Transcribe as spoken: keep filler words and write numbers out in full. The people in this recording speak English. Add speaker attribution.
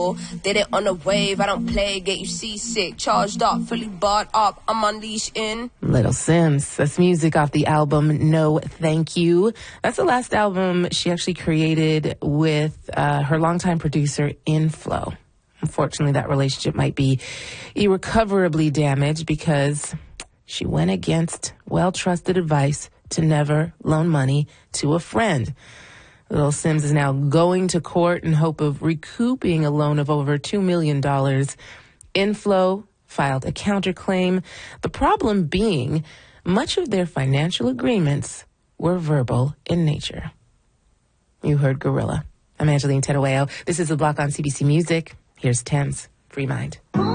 Speaker 1: Did it on a wave, I don't play, get you seasick. Charged up, fully barred up, I'm unleashed in
Speaker 2: Little Sims. That's music off the album No Thank You. That's the last album she actually created with uh, her longtime producer, Inflo. Unfortunately, that relationship might be irrecoverably damaged because she went against well-trusted advice to never loan money to a friend. Little Sims is now going to court in hope of recouping a loan of over two million dollars. Inflo filed a counterclaim. The problem being, much of their financial agreements were verbal in nature. You heard Gorilla. I'm Angeline Terueo. This is The Block on C B C Music. Here's Thames, Free Mind.